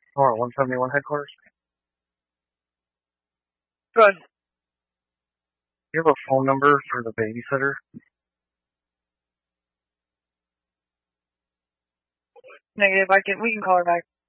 Or 171 headquarters. Good. Do you have a phone number for the babysitter? Negative. We can call her back.